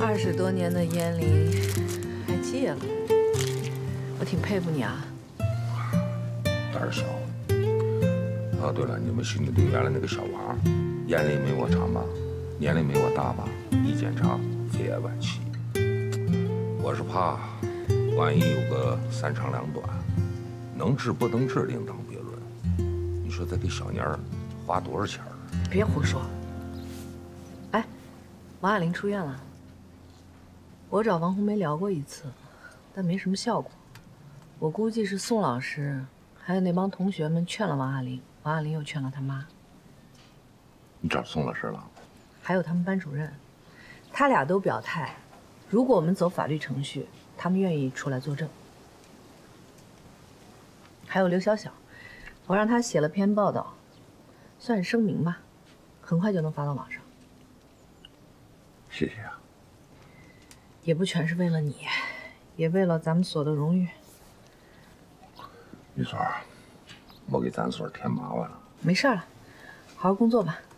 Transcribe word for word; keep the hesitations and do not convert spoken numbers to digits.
二十多年的烟龄还戒了，我挺佩服你啊。 胆儿小。啊，对了，你们心里对原来那个小王，烟龄没我长吧，年龄没我大吧，一检查肺癌晚期。我是怕，万一有个三长两短，能治不能治另当别论。你说再给小年儿花多少钱儿？ 别胡说。哎，王亚玲出院了。我找王红梅聊过一次，但没什么效果。我估计是宋老师还有那帮同学们劝了王亚玲，王亚玲又劝了他妈。 你找宋老师了？ 还有他们班主任，他俩都表态，如果我们走法律程序，他们愿意出来作证。还有刘小小，我让他写了篇报道，算是声明吧，很快就能发到网上。 谢谢啊。 也不全是为了你，也为了咱们所的荣誉。 玉锁，我给咱所添麻烦了。 没事了，好好工作吧。